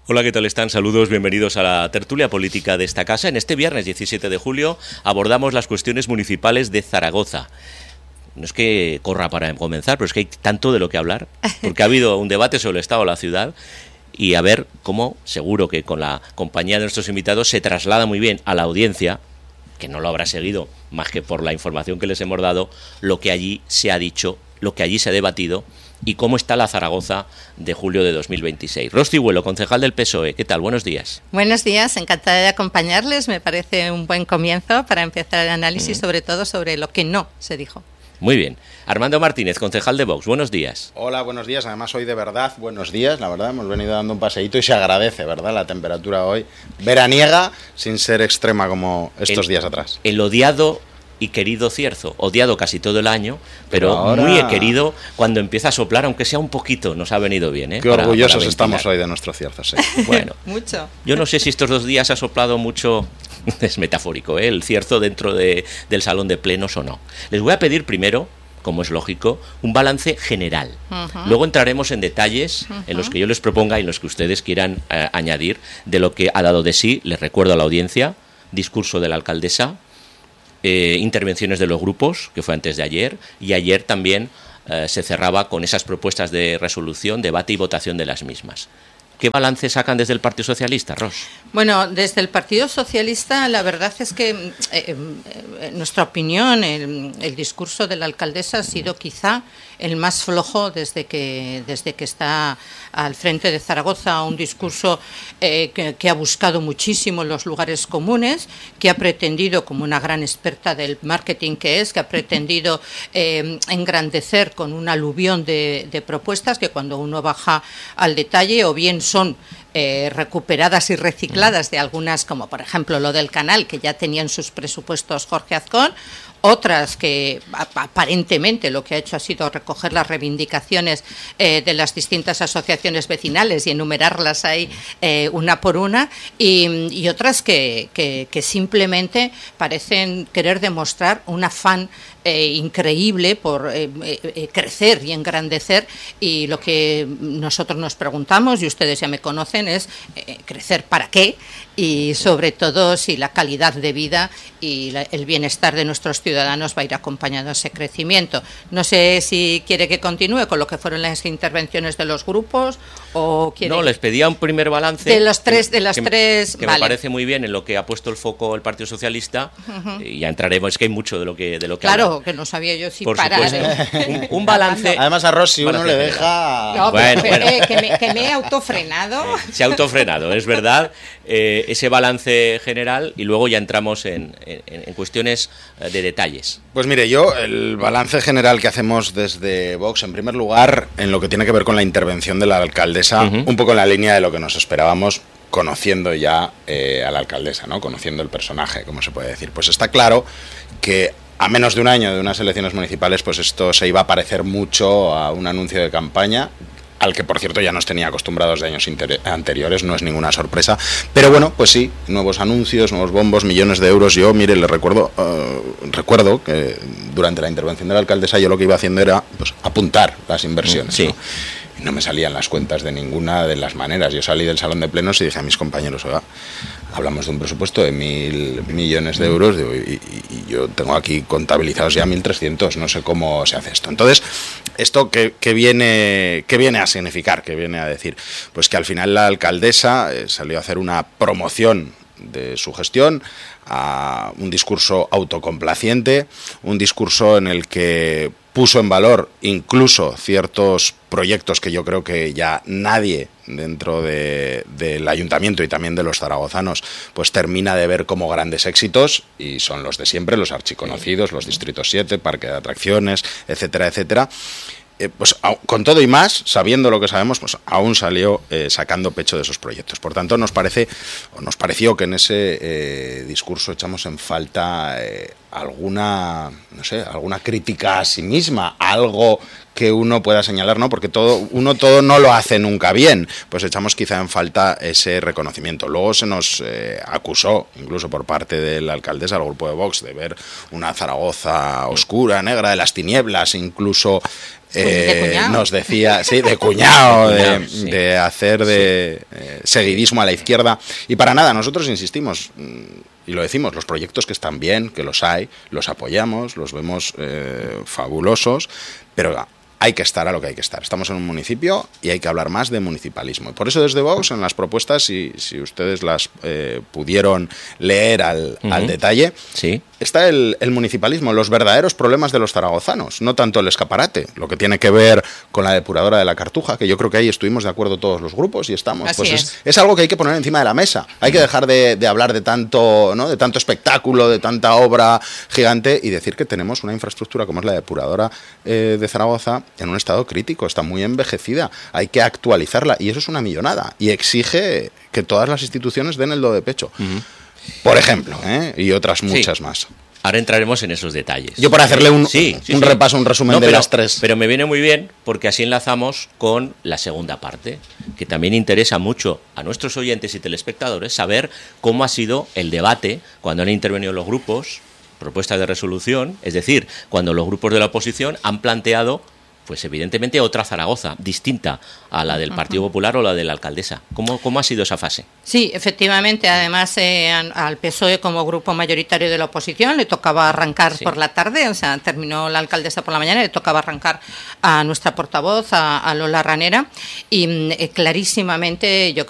Hola, ¿qué tal están? Saludos, bienvenidos a la tertulia política de esta casa. En este viernes 17 de julio abordamos las cuestiones municipales de Zaragoza. No es que corra para comenzar, pero es que hay tanto de lo que hablar, porque ha habido un debate sobre el estado de la ciudad y a ver cómo, seguro que con la compañía de nuestros invitados, se traslada muy bien a la audiencia, que no lo habrá seguido más que por la información que les hemos dado, lo que allí se ha dicho, lo que allí se ha debatido y cómo está la Zaragoza de julio de 2026. Ros Cigüelo, concejal del PSOE, ¿qué tal? Buenos días. Buenos días, encantada de acompañarles. Me parece un buen comienzo para empezar el análisis, sobre todo sobre lo que no se dijo. Muy bien. Armando Martínez, concejal de Vox, buenos días. Hola, buenos días. Además, hoy de verdad, buenos días. La verdad, hemos venido dando un paseíto y se agradece, ¿verdad? La temperatura hoy veraniega, sin ser extrema como estos días atrás. El odiado y querido cierzo, odiado casi todo el año, pero ahora muy querido cuando empieza a soplar, aunque sea un poquito, nos ha venido bien. Qué orgullosos estamos hoy de nuestro cierzo, sí. Bueno, mucho. Yo no sé si estos 2 días ha soplado mucho, es metafórico, el cierzo dentro del salón de plenos o no. Les voy a pedir primero, como es lógico, un balance general. Luego entraremos en detalles en los que yo les proponga y en los que ustedes quieran añadir de lo que ha dado de sí. Les recuerdo a la audiencia, discurso de la alcaldesa, intervenciones de los grupos, que fue antes de ayer, y ayer también se cerraba con esas propuestas de resolución, debate y votación de las mismas. ¿Qué balance sacan desde el Partido Socialista, Ros? Bueno, desde el Partido Socialista la verdad es que, en nuestra opinión, el discurso de la alcaldesa ha sido quizá el más flojo desde que está al frente de Zaragoza, un discurso que ha buscado muchísimo los lugares comunes, que ha pretendido, como una gran experta del marketing que ha pretendido engrandecer con un aluvión de propuestas que cuando uno baja al detalle o bien son recuperadas y recicladas de algunas, como por ejemplo lo del canal, que ya tenía en sus presupuestos Jorge Azcón, otras que aparentemente lo que ha hecho ha sido recoger las reivindicaciones de las distintas asociaciones vecinales y enumerarlas ahí una por una, y otras que simplemente parecen querer demostrar un afán increíble por crecer y engrandecer, y lo que nosotros nos preguntamos, y ustedes ya me conocen, es crecer para qué, y sobre todo si la calidad de vida y el bienestar de nuestros ciudadanos va a ir acompañando a ese crecimiento. No sé si quiere que continúe con lo que fueron las intervenciones de los grupos o quiere... No, les pedía un primer balance de los tres, que vale. Me parece muy bien en lo que ha puesto el foco el Partido Socialista, y ya entraremos, es que hay mucho de lo que claro, hablar. Que no sabía yo si por parar. Supuesto, un balance. Además a Rossi uno le deja... No, bueno. Que me he autofrenado. Se ha autofrenado, es verdad, ese balance general, y luego ya entramos en cuestiones de detalles. Pues mire, yo el balance general que hacemos desde Vox, en primer lugar, en lo que tiene que ver con la intervención de la alcaldesa, un poco en la línea de lo que nos esperábamos, conociendo ya a la alcaldesa, ¿no? Conociendo el personaje, como se puede decir. Pues está claro que a menos de un año de unas elecciones municipales, pues esto se iba a parecer mucho a un anuncio de campaña, al que por cierto ya nos tenía acostumbrados de años anteriores, no es ninguna sorpresa, pero bueno, pues sí, nuevos anuncios, nuevos bombos, millones de euros. Yo, mire, le recuerdo que durante la intervención de la alcaldesa yo lo que iba haciendo era pues apuntar las inversiones, sí. ¿no? Y no me salían las cuentas de ninguna de las maneras. Yo salí del salón de plenos y dije a mis compañeros, oiga, hablamos de un presupuesto de 1.000 millones de euros, y yo tengo aquí contabilizados ya 1.300, no sé cómo se hace esto. Entonces, ¿esto qué viene a significar? ¿Qué viene a decir? Pues que al final la alcaldesa salió a hacer una promoción de su gestión, a un discurso autocomplaciente, un discurso en el que puso en valor incluso ciertos proyectos que yo creo que ya nadie dentro del ayuntamiento y también de los zaragozanos pues termina de ver como grandes éxitos, y son los de siempre, los archiconocidos, los distritos 7, parque de atracciones, etcétera, etcétera. Pues con todo y más, sabiendo lo que sabemos, pues aún salió sacando pecho de esos proyectos. Por tanto, nos pareció que en ese discurso echamos en falta alguna crítica a sí misma, algo que uno pueda señalar, ¿no? Porque todo no lo hace nunca bien, pues echamos quizá en falta ese reconocimiento. Luego se nos acusó, incluso por parte de la alcaldesa, del grupo de Vox, de ver una Zaragoza oscura, negra, de las tinieblas, incluso nos decía, sí, de cuñado, sí. de hacer de seguidismo a la izquierda. Y para nada, nosotros insistimos, y lo decimos, los proyectos que están bien, que los hay, los apoyamos, los vemos fabulosos, pero hay que estar a lo que hay que estar. Estamos en un municipio y hay que hablar más de municipalismo. Y por eso desde Vox, en las propuestas, si ustedes las pudieron leer al detalle, sí, está el municipalismo, los verdaderos problemas de los zaragozanos, no tanto el escaparate, lo que tiene que ver con la depuradora de la Cartuja, que yo creo que ahí estuvimos de acuerdo todos los grupos y estamos. Así pues es algo que hay que poner encima de la mesa. Hay que dejar de hablar de tanto, ¿no?, de tanto espectáculo, de tanta obra gigante y decir que tenemos una infraestructura como es la depuradora de Zaragoza en un estado crítico, está muy envejecida, hay que actualizarla y eso es una millonada y exige que todas las instituciones den el do de pecho. Por ejemplo, y otras muchas más. Ahora entraremos en esos detalles. Yo por hacerle un repaso, un resumen de las tres. Pero me viene muy bien porque así enlazamos con la segunda parte, que también interesa mucho a nuestros oyentes y telespectadores saber cómo ha sido el debate cuando han intervenido los grupos, propuestas de resolución, es decir, cuando los grupos de la oposición han planteado, pues evidentemente, otra Zaragoza, distinta a la del Partido Popular o la de la alcaldesa. ¿Cómo ha sido esa fase? Sí, efectivamente, además al PSOE como grupo mayoritario de la oposición le tocaba arrancar por la tarde, o sea, terminó la alcaldesa por la mañana, le tocaba arrancar a nuestra portavoz, a Lola Ranera, y clarísimamente yo